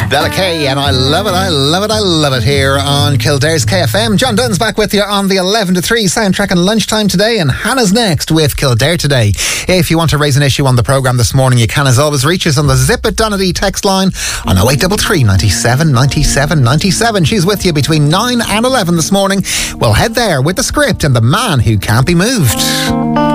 Bella K, and I love it here on Kildare's KFM. John Dunn's back with you on the 11 to 3 soundtrack and lunchtime today, and Hannah's next with Kildare Today. If you want to raise an issue on the programme this morning, you can as always reach us on the Zip It Donady text line on 0833 97 97 97. She's with you between 9 and 11 this morning. We'll head there with the script and the man who can't be moved.